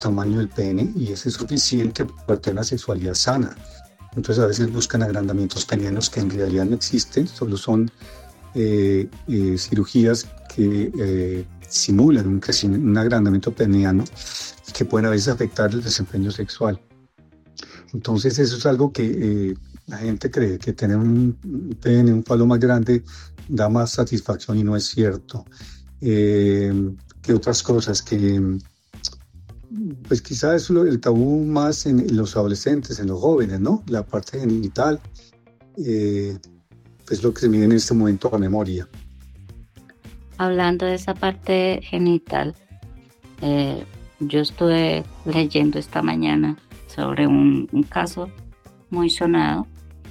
tamaño del pene y ese es suficiente para tener una sexualidad sana. Entonces a veces buscan agrandamientos penianos que en realidad no existen, solo son cirugías que simulan un agrandamiento peniano que pueden a veces afectar el desempeño sexual. Entonces eso es algo que la gente cree, que tener un pene, un palo más grande da más satisfacción y no es cierto. Que otras cosas que pues quizás es el tabú más en los adolescentes, en los jóvenes, ¿no? La parte genital, eh, es lo que se mide en este momento a memoria. Hablando de esa parte genital, eh, yo estuve leyendo esta mañana sobre un caso muy sonado,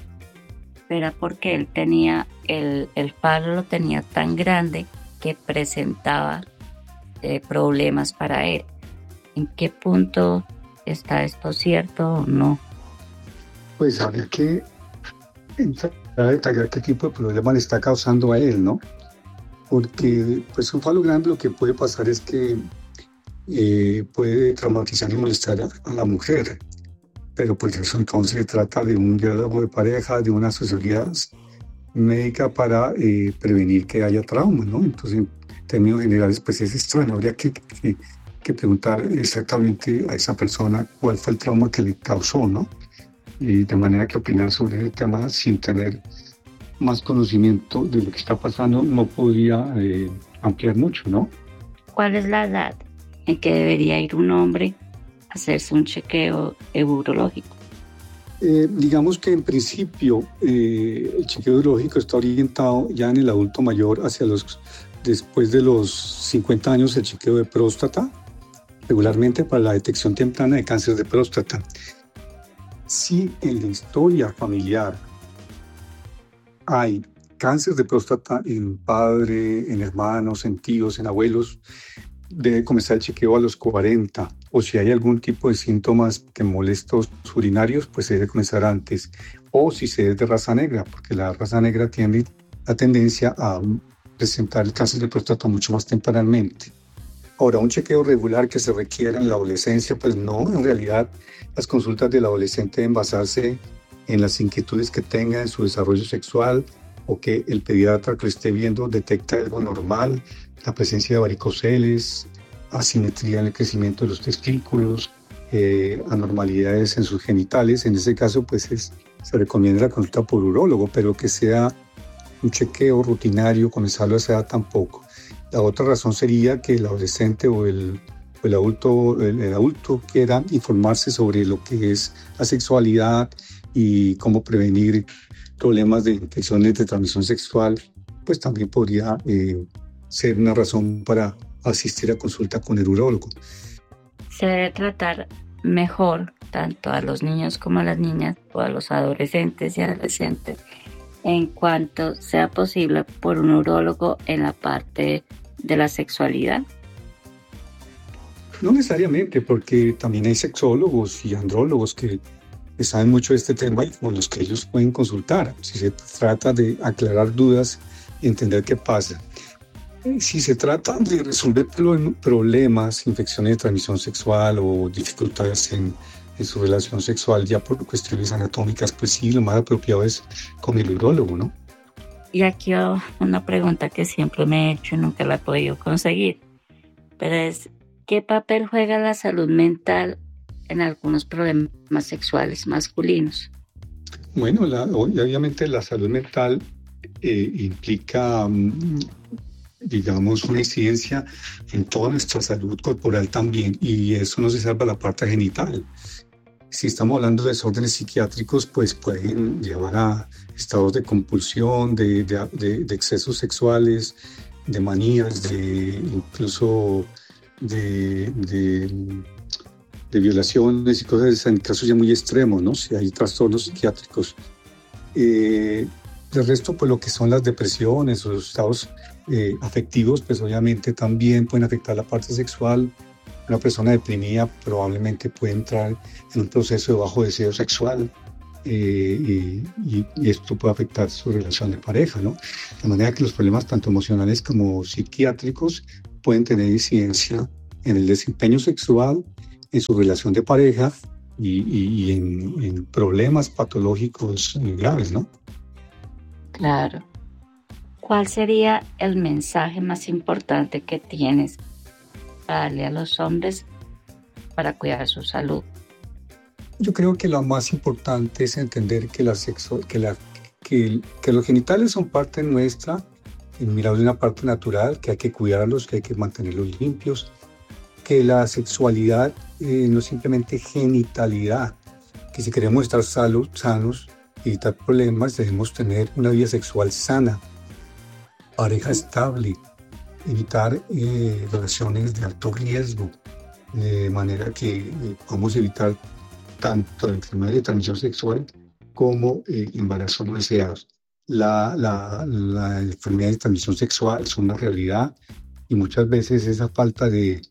era porque él tenía, el palo lo tenía tan grande que presentaba problemas para él. ¿En qué punto está esto cierto o no? Pues habría que entrar a detallar qué tipo de problema le está causando a él, ¿no? Porque pues un palo grande lo que puede pasar es que puede traumatizar y molestar a la mujer, pero pues eso entonces se trata de un diálogo de pareja, de una asesoría médica para prevenir que haya trauma, ¿no? Entonces, en términos generales, pues es extraño, habría que preguntar exactamente a esa persona cuál fue el trauma que le causó, ¿no? Y de manera que opinar sobre el tema sin tener más conocimiento de lo que está pasando no podría ampliar mucho, ¿no? ¿Cuál es la edad en que debería ir un hombre a hacerse un chequeo urológico? Digamos que en principio el chequeo urológico está orientado ya en el adulto mayor después de los 50 años, el chequeo de próstata, regularmente para la detección temprana de cáncer de próstata. Si en la historia familiar hay cáncer de próstata en padre, en hermanos, en tíos, en abuelos, debe comenzar el chequeo a los 40. O si hay algún tipo de síntomas que molestos urinarios, pues se debe comenzar antes. O si se es de raza negra, porque la raza negra tiene la tendencia a presentar el cáncer de próstata mucho más tempranamente. Ahora, un chequeo regular que se requiera en la adolescencia, pues no, en realidad las consultas del adolescente deben basarse en las inquietudes que tenga en su desarrollo sexual o que el pediatra que lo esté viendo detecta algo normal, la presencia de varicoceles, asimetría en el crecimiento de los testículos, anormalidades en sus genitales. En ese caso, pues se recomienda la consulta por urólogo, pero que sea un chequeo rutinario, comenzarlo a esa edad tampoco. La otra razón sería que el adolescente o el adulto quiera informarse sobre lo que es la sexualidad y cómo prevenir problemas de infecciones de transmisión sexual, pues también podría ser una razón para asistir a consulta con el urólogo. Se debe tratar mejor tanto a los niños como a las niñas o a los adolescentes y adolescentes en cuanto sea posible por un urólogo en la parte de la sexualidad. No necesariamente, porque también hay sexólogos y andrólogos que saben mucho de este tema y con los que ellos pueden consultar si se trata de aclarar dudas y entender qué pasa. Si se trata de resolver problemas, infecciones de transmisión sexual o dificultades en su relación sexual ya por cuestiones anatómicas, pues sí, lo más apropiado es con el urólogo, ¿no? Y aquí una pregunta que siempre me he hecho y nunca la he podido conseguir, pero es, ¿qué papel juega la salud mental en algunos problemas sexuales masculinos? Bueno, obviamente la salud mental implica, digamos, una incidencia en toda nuestra salud corporal también, y eso no se salva la parte genital. Si estamos hablando de desórdenes psiquiátricos, pues pueden llevar a estados de compulsión, de excesos sexuales, de manías, incluso de violaciones y cosas en casos ya muy extremos, ¿no? Si hay trastornos psiquiátricos. De resto, pues lo que son las depresiones o los estados afectivos, pues obviamente también pueden afectar la parte sexual. Una persona deprimida probablemente puede entrar en un proceso de bajo deseo sexual y esto puede afectar su relación de pareja, ¿no? De manera que los problemas tanto emocionales como psiquiátricos pueden tener incidencia en el desempeño sexual en su relación de pareja y en problemas patológicos graves, ¿no? Claro. ¿Cuál sería el mensaje más importante que tienes para darle a los hombres para cuidar su salud? Yo creo que lo más importante es entender que que los genitales son parte nuestra, mirados de una parte natural, que hay que cuidarlos, que hay que mantenerlos limpios, que la sexualidad no es simplemente genitalidad, que si queremos estar sanos y evitar problemas, debemos tener una vida sexual sana, pareja estable, evitar relaciones de alto riesgo, de manera que podamos evitar tanto la enfermedad de transmisión sexual como embarazos no deseados. La enfermedad de transmisión sexual es una realidad y muchas veces esa falta de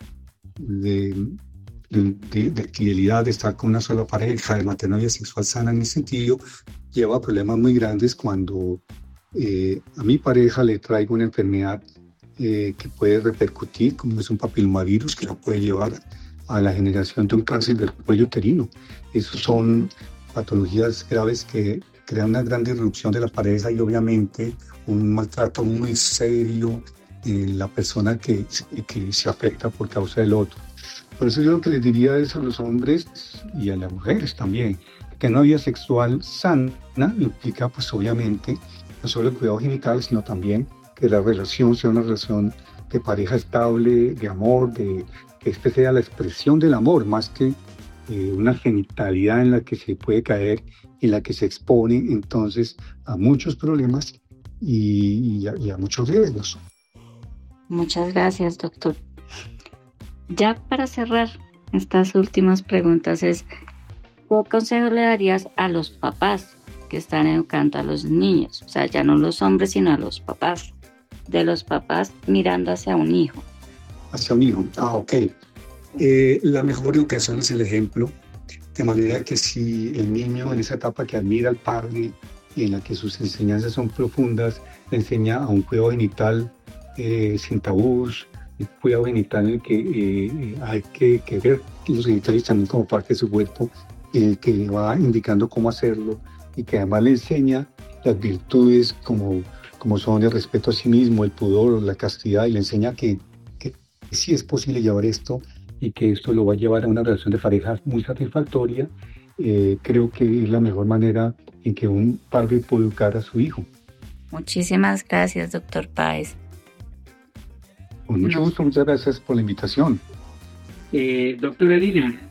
fidelidad, de estar con una sola pareja, de mantener una vida sexual sana en ese sentido, lleva a problemas muy grandes cuando a mi pareja le traigo una enfermedad que puede repercutir, como es un papilomavirus, que la puede llevar a la generación de un cáncer del cuello uterino. Esas son patologías graves que crean una gran disrupción de la pareja y obviamente un maltrato muy serio en la persona que se afecta por causa del otro. Por eso yo lo que les diría es a los hombres y a las mujeres también, que una vida sexual sana implica pues obviamente no solo el cuidado genital, sino también que la relación sea una relación de pareja estable, de amor, que este sea la expresión del amor, más que una genitalidad en la que se puede caer, en la que se expone entonces a muchos problemas y a muchos riesgos. Muchas gracias, doctor. Ya para cerrar estas últimas preguntas ¿qué consejo le darías a los papás que están educando a los niños? O sea, ya no los hombres, sino a los papás. De los papás mirando hacia un hijo. Hacia un hijo, ok. La mejor educación es el ejemplo, de manera que si el niño en esa etapa que admira al padre y en la que sus enseñanzas son profundas, le enseña a un cuidado genital sin tabús, un cuidado genital en el que hay que ver los genitales también como parte de su cuerpo, que le va indicando cómo hacerlo y que además le enseña las virtudes como son el respeto a sí mismo, el pudor, la castidad, y le enseña que sí es posible llevar esto y que esto lo va a llevar a una relación de pareja muy satisfactoria. Creo que es la mejor manera en que un padre puede educar a su hijo. Muchísimas gracias, doctor Páez. Con mucho gusto, muchas gracias por la invitación. Doctora Lina,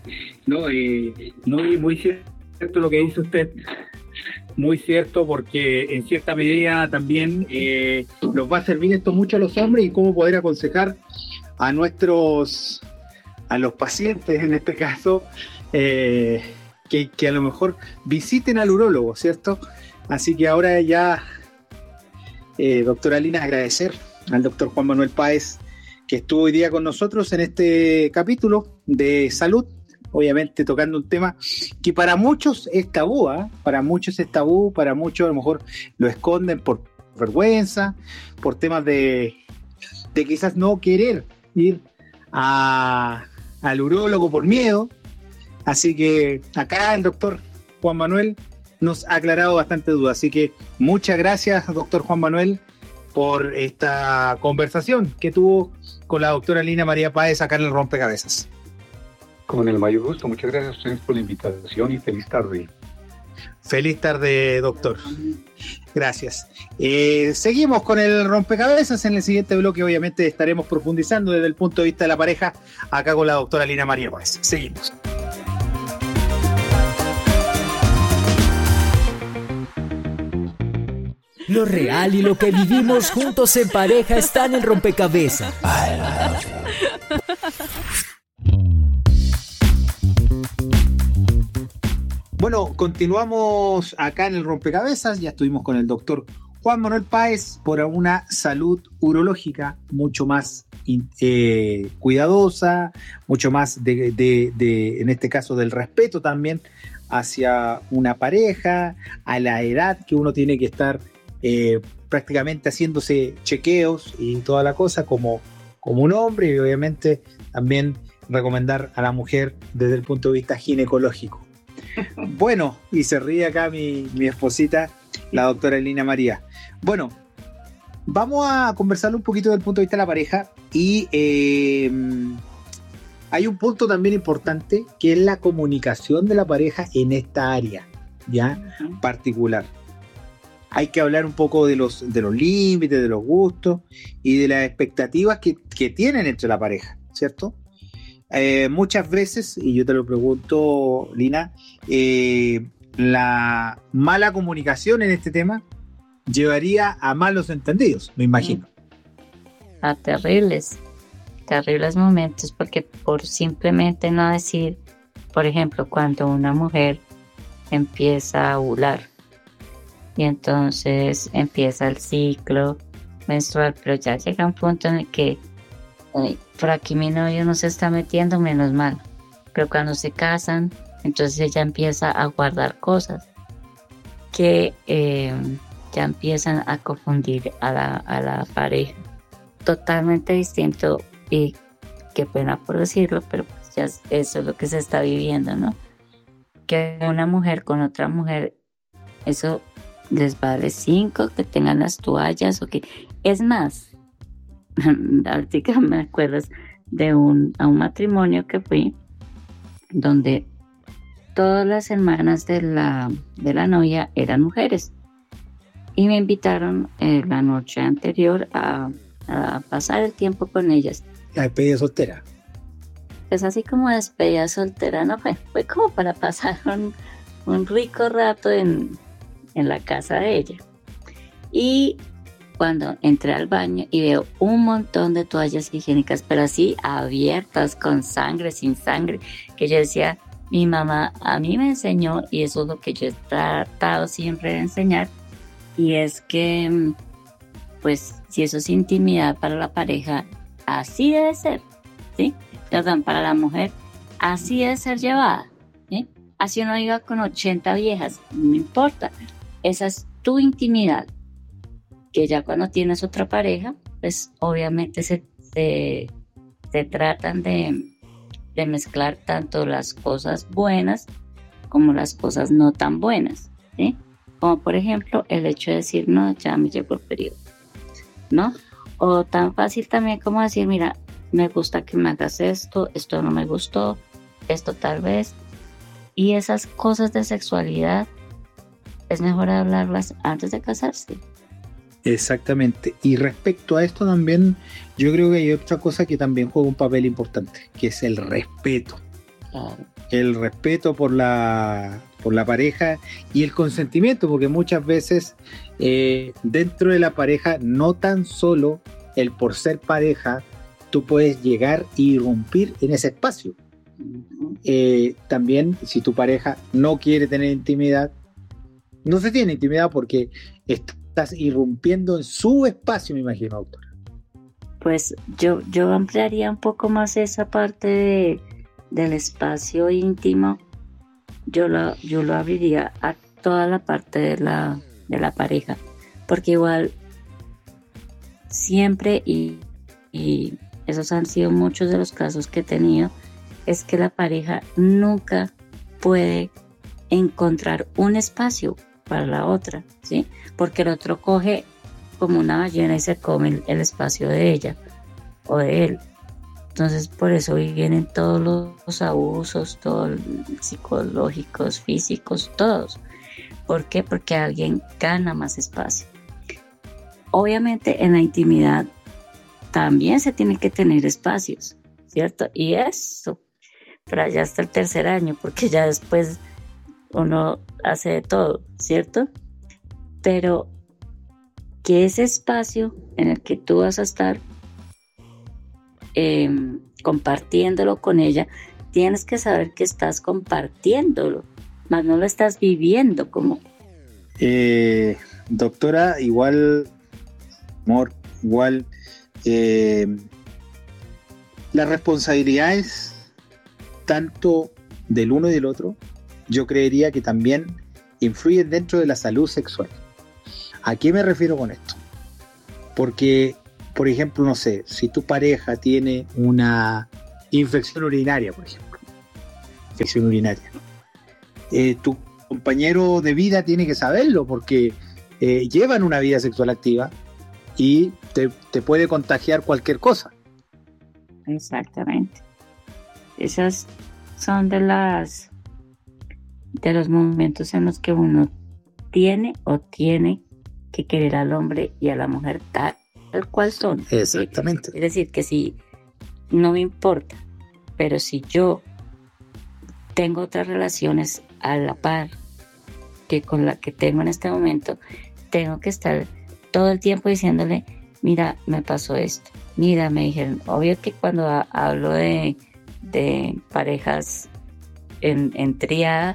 muy cierto lo que dice usted. Muy cierto, porque en cierta medida también nos va a servir esto mucho a los hombres y cómo poder aconsejar a los pacientes, en este caso, que a lo mejor visiten al urólogo, ¿cierto? Así que ahora ya, doctora Lina, agradecer al doctor Juan Manuel Páez que estuvo hoy día con nosotros en este capítulo de salud, obviamente tocando un tema que para muchos es tabú, para muchos es tabú, para muchos a lo mejor lo esconden por vergüenza, por temas de quizás no querer ir al urólogo por miedo. Así que acá el doctor Juan Manuel nos ha aclarado bastante dudas. Así que muchas gracias, doctor Juan Manuel, por esta conversación que tuvo con la doctora Lina María Páez acá en el Rompecabezas. Con el mayor gusto, muchas gracias a ustedes por la invitación y feliz tarde. Feliz tarde, doctor. Gracias. Seguimos con el rompecabezas. En el siguiente bloque obviamente estaremos profundizando desde el punto de vista de la pareja acá con la doctora Lina María Páez. Seguimos. Lo real y lo que vivimos juntos en pareja están en Rompecabezas. Bueno, continuamos acá en el Rompecabezas. Ya estuvimos con el doctor Juan Manuel Páez por una salud urológica mucho más cuidadosa, mucho más en este caso del respeto también hacia una pareja, a la edad que uno tiene que estar prácticamente haciéndose chequeos y toda la cosa como un hombre, y obviamente también recomendar a la mujer desde el punto de vista ginecológico. Bueno, y se ríe acá mi esposita, la doctora Elina María. Bueno, vamos a conversar un poquito del punto de vista de la pareja y hay un punto también importante que es la comunicación de la pareja en esta área, ya particular. Hay que hablar un poco de los límites, de los gustos y de las expectativas que tienen entre la pareja, ¿cierto? Muchas veces, y yo te lo pregunto, Lina, la mala comunicación en este tema llevaría a malos entendidos, me imagino. A terribles momentos, porque por simplemente no decir, por ejemplo, cuando una mujer empieza a ovular y entonces empieza el ciclo menstrual, pero ya llega un punto en el que por aquí mi novio no se está metiendo, menos mal, pero cuando se casan, entonces ella empieza a guardar cosas que ya empiezan a confundir a la pareja. Totalmente distinto, y qué pena por decirlo, pero pues ya eso es lo que se está viviendo, ¿no? Que una mujer con otra mujer, eso les vale 5, que tengan las toallas, o que es más. Ahorita me acuerdas de a un matrimonio que fui, donde todas las hermanas de la novia eran mujeres, y me invitaron la noche anterior a pasar el tiempo con ellas. La despedida soltera. Pues así como despedida soltera, no fue como para pasar un rico rato en la casa de ella. Y cuando entré al baño y veo un montón de toallas higiénicas, pero así abiertas, con sangre, sin sangre, que yo decía, mi mamá a mí me enseñó, y eso es lo que yo he tratado siempre de enseñar, y es que pues si eso es intimidad para la pareja, así debe ser, ¿sí? Perdón, para la mujer, así debe ser llevada, ¿sí? Así uno iba con 80 viejas, no importa, esa es tu intimidad, que ya cuando tienes otra pareja, pues obviamente se tratan de mezclar tanto las cosas buenas como las cosas no tan buenas, ¿sí? Como por ejemplo el hecho de decir, no, ya me llegó el periodo, ¿no? O tan fácil también como decir, mira, me gusta que me hagas esto no me gustó, esto tal vez. Y esas cosas de sexualidad es mejor hablarlas antes de casarse. Exactamente. Y respecto a esto también, yo creo que hay otra cosa que también juega un papel importante, que es el respeto. Claro. El respeto por la pareja y el consentimiento, porque muchas veces dentro de la pareja, no tan solo el por ser pareja, tú puedes llegar y irrumpir en ese espacio. También si tu pareja no quiere tener intimidad, no se tiene intimidad porque estás irrumpiendo en su espacio, me imagino, doctora. Pues yo ampliaría un poco más esa parte del espacio íntimo. Yo lo abriría a toda la parte de la pareja, porque igual siempre, y esos han sido muchos de los casos que he tenido, es que la pareja nunca puede encontrar un espacio para la otra, ¿sí? Porque el otro coge como una ballena y se come el espacio de ella o de él. Entonces por eso vienen todos los abusos, todos psicológicos, físicos, todos. ¿Por qué? Porque alguien gana más espacio. Obviamente en la intimidad también se tiene que tener espacios, ¿cierto? Y eso, pero allá hasta el tercer año, porque ya después uno hace de todo, ¿cierto? Pero que ese espacio en el que tú vas a estar compartiéndolo con ella, tienes que saber que estás compartiéndolo, más no lo estás viviendo como... Doctora, igual, amor, igual, las responsabilidades tanto del uno y del otro, yo creería que también influyen dentro de la salud sexual. ¿A qué me refiero con esto? Porque, por ejemplo, no sé, si tu pareja tiene una Infección urinaria, por ejemplo. Infección urinaria. Tu compañero de vida tiene que saberlo porque llevan una vida sexual activa y te puede contagiar cualquier cosa. Exactamente. Esas son de los momentos en los que uno tiene que querer al hombre y a la mujer tal cual son. Exactamente. Es decir, que si no me importa, pero si yo tengo otras relaciones a la par que con la que tengo en este momento, tengo que estar todo el tiempo diciéndole, mira, me pasó esto, mira, me dijeron. Obvio que cuando hablo de parejas en tríada,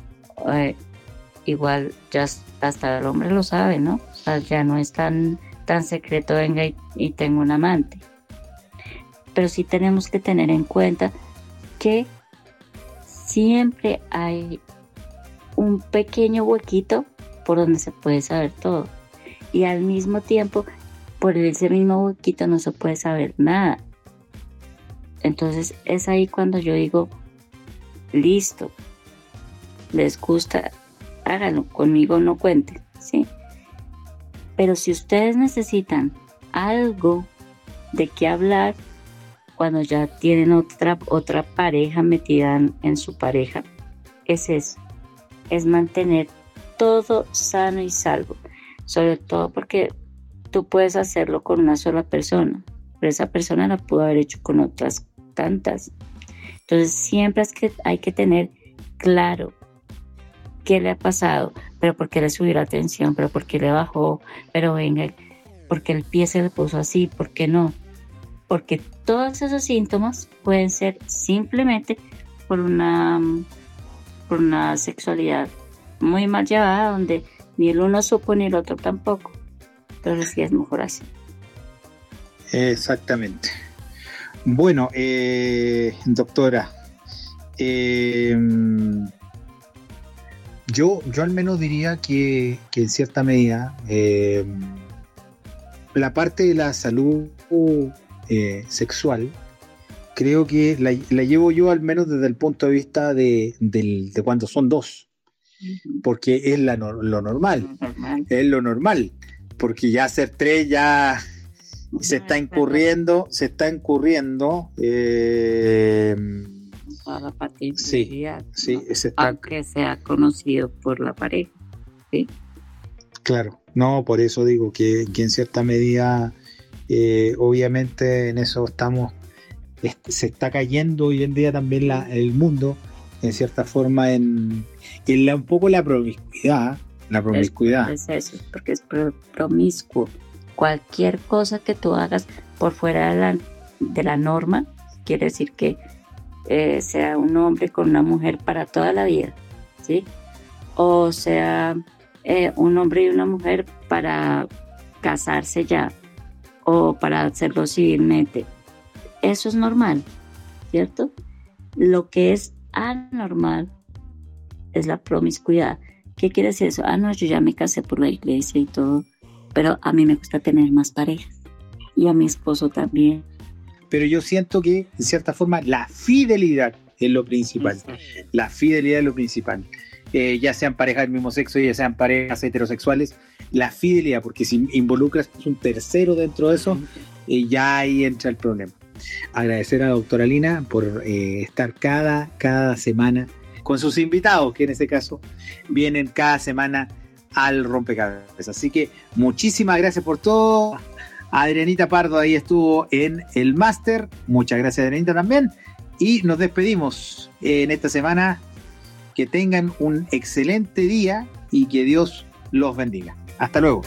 igual ya hasta el hombre lo sabe, ¿no? O sea, ya no es tan secreto, venga y tengo un amante. Pero sí tenemos que tener en cuenta que siempre hay un pequeño huequito por donde se puede saber todo. Y al mismo tiempo, por ese mismo huequito no se puede saber nada. Entonces es ahí cuando yo digo, listo, les gusta, háganlo, conmigo no cuenten, ¿sí? Pero si ustedes necesitan algo de qué hablar, cuando ya tienen otra pareja metida en su pareja, es eso, es mantener todo sano y salvo, sobre todo porque tú puedes hacerlo con una sola persona, pero esa persona la pudo haber hecho con otras tantas. Entonces siempre es que hay que tener claro qué le ha pasado, pero por qué le subió la tensión, pero por qué le bajó, pero venga, porque el pie se le puso así, ¿por qué no? Porque todos esos síntomas pueden ser simplemente por una sexualidad muy mal llevada, donde ni el uno supo ni el otro tampoco. Entonces sí es mejor así. Exactamente. Bueno, doctora, yo al menos diría que en cierta medida la parte de la salud sexual creo que la llevo yo al menos desde el punto de vista de cuando son dos, porque es lo normal, es lo normal, porque ya ser tres ya se está incurriendo a la sí, aunque sea conocido por la pareja, ¿sí? Claro, no, por eso digo que en cierta medida obviamente en eso estamos, se está cayendo hoy en día también el mundo en cierta forma en un poco la promiscuidad. Es eso, porque es promiscuo. Cualquier cosa que tú hagas por fuera de la norma quiere decir que sea un hombre con una mujer para toda la vida, ¿sí? O sea, un hombre y una mujer para casarse ya, o para hacerlo civilmente. Eso es normal, ¿cierto? Lo que es anormal es la promiscuidad. ¿Qué quiere decir eso? No, yo ya me casé por la iglesia y todo, pero a mí me gusta tener más parejas, y a mi esposo también. Pero yo siento que, en cierta forma, la fidelidad es lo principal. La fidelidad es lo principal. Ya sean parejas del mismo sexo, ya sean parejas heterosexuales, la fidelidad, porque si involucras un tercero dentro de eso, ya ahí entra el problema. Agradecer a la doctora Lina por estar cada semana con sus invitados, que en este caso vienen cada semana al rompecabezas. Así que muchísimas gracias por todo. Adrianita Pardo ahí estuvo en el máster. Muchas gracias, Adrianita, también. Y nos despedimos en esta semana. Que tengan un excelente día y que Dios los bendiga. Hasta luego.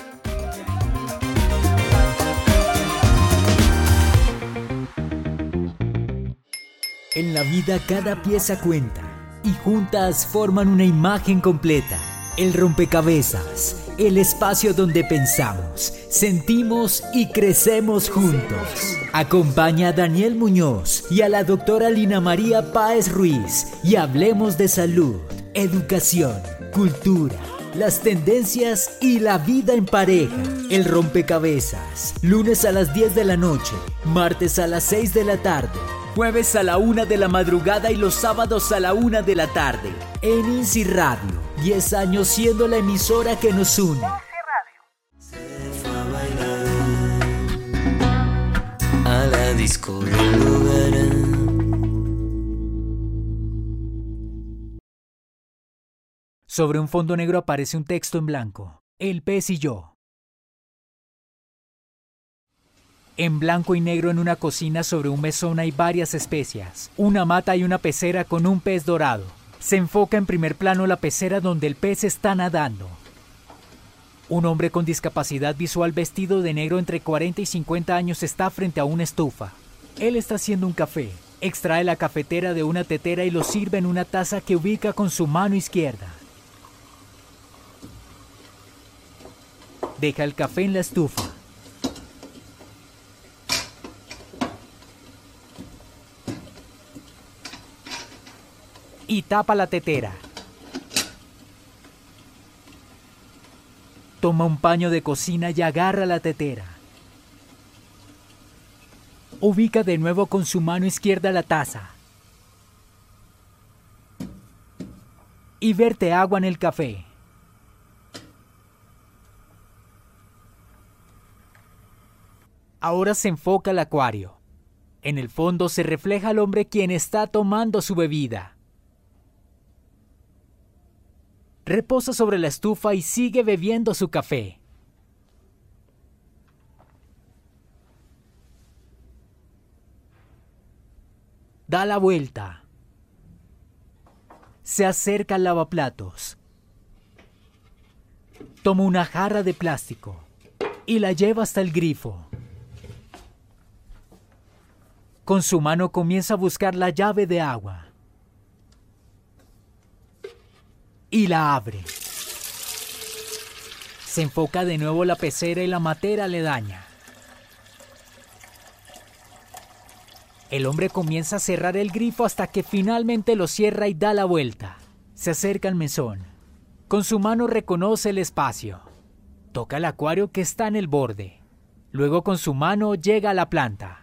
En la vida cada pieza cuenta y juntas forman una imagen completa. El rompecabezas, el espacio donde pensamos, sentimos y crecemos juntos. Acompaña a Daniel Muñoz y a la doctora Lina María Páez Ruiz y hablemos de salud, educación, cultura, las tendencias y la vida en pareja. El rompecabezas, lunes a las 10 de la noche, martes a las 6 de la tarde. Jueves a la 1 de la madrugada y los sábados a la 1 de la tarde. En Easy Radio, 10 años siendo la emisora que nos une. Se fue a bailar a la disco del lugar. Sobre un fondo negro aparece un texto en blanco. El pez y yo. En blanco y negro en una cocina sobre un mesón hay varias especias. Una mata y una pecera con un pez dorado. Se enfoca en primer plano la pecera donde el pez está nadando. Un hombre con discapacidad visual vestido de negro entre 40 y 50 años está frente a una estufa. Él está haciendo un café. Extrae la cafetera de una tetera y lo sirve en una taza que ubica con su mano izquierda. Deja el café en la estufa. Y tapa la tetera. Toma un paño de cocina y agarra la tetera. Ubica de nuevo con su mano izquierda la taza. Y vierte agua en el café. Ahora se enfoca al acuario. En el fondo se refleja al hombre quien está tomando su bebida. Reposa sobre la estufa y sigue bebiendo su café. Da la vuelta. Se acerca al lavaplatos. Toma una jarra de plástico y la lleva hasta el grifo. Con su mano comienza a buscar la llave de agua. Y la abre. Se enfoca de nuevo la pecera y la matera aledaña. El hombre comienza a cerrar el grifo hasta que finalmente lo cierra y da la vuelta. Se acerca al mesón. Con su mano reconoce el espacio. Toca el acuario que está en el borde. Luego con su mano llega a la planta.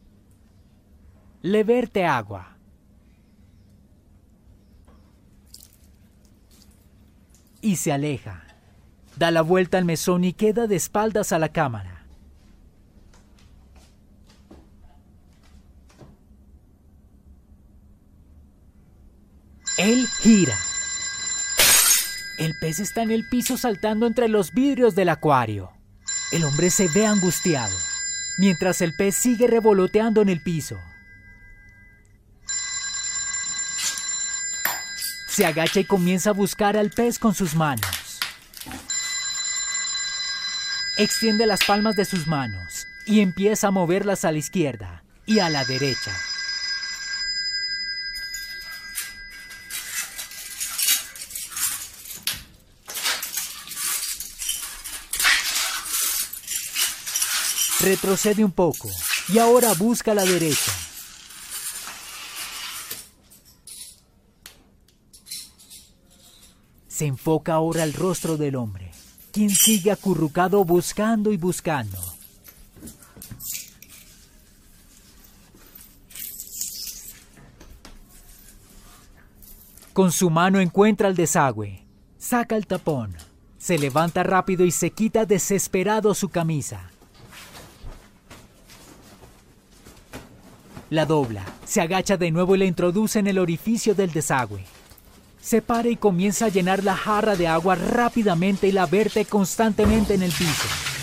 Le vierte agua. Y se aleja. Da la vuelta al mesón y queda de espaldas a la cámara. Él gira. El pez está en el piso saltando entre los vidrios del acuario. El hombre se ve angustiado, mientras el pez sigue revoloteando en el piso. Se agacha y comienza a buscar al pez con sus manos. Extiende las palmas de sus manos y empieza a moverlas a la izquierda y a la derecha. Retrocede un poco y ahora busca a la derecha. Se enfoca ahora al rostro del hombre, quien sigue acurrucado buscando y buscando. Con su mano encuentra el desagüe, saca el tapón, se levanta rápido y se quita desesperado su camisa. La dobla, se agacha de nuevo y la introduce en el orificio del desagüe. Se para y comienza a llenar la jarra de agua rápidamente y la vierte constantemente en el piso.